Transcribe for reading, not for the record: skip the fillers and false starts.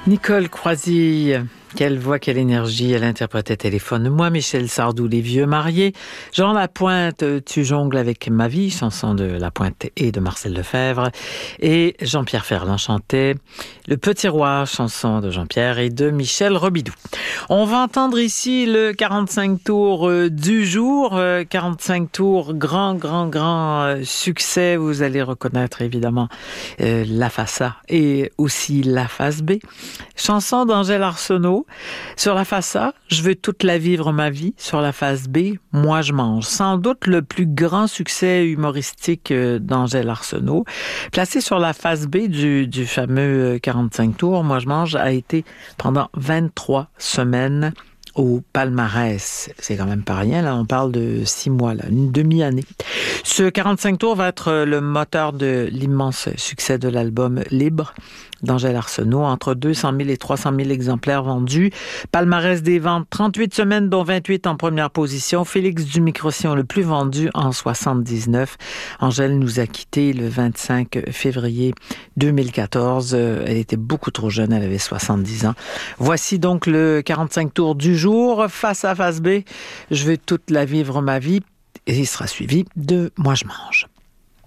Nicole Croisille, quelle voix, quelle énergie, elle interprétait Téléphone. Moi, Michel Sardou, Les Vieux Mariés. Jean Lapointe, Tu jongles avec ma vie, chanson de Lapointe et de Marcel Lefebvre. Et Jean-Pierre Ferland chantait Le Petit Roi, chanson de Jean-Pierre et de Michel Robidoux. On va entendre ici le 45 tours du jour. 45 tours, grand succès. Vous allez reconnaître évidemment la face A et aussi la face B. Chanson d'Angèle Arsenault. Sur la face A, Je veux toute la vivre ma vie. Sur la face B, Moi je mange. Sans doute le plus grand succès humoristique d'Angèle Arsenault. Placé sur la face B du fameux 45 tours, Moi je mange a été pendant 23 semaines au palmarès. C'est quand même pas rien, là, on parle de 6 mois, là, une demi-année. Ce 45 tours va être le moteur de l'immense succès de l'album Libre d'Angèle Arsenault, entre 200 000 et 300 000 exemplaires vendus. Palmarès des ventes, 38 semaines, dont 28 en première position. Félix Dumicrossion, le plus vendu en 79. Angèle nous a quittés le 25 février 2014. Elle était beaucoup trop jeune, elle avait 70 ans. Voici donc le 45 tours du jour. Face A, face B, Je veux toute la vivre ma vie. Et il sera suivi de Moi je mange.